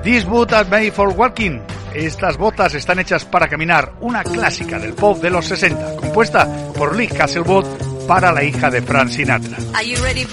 These Boots Are Made for Walking. Estas botas están hechas para caminar, una clásica del pop de los 60, compuesta por Lee Castlewood para la hija de Frank Sinatra.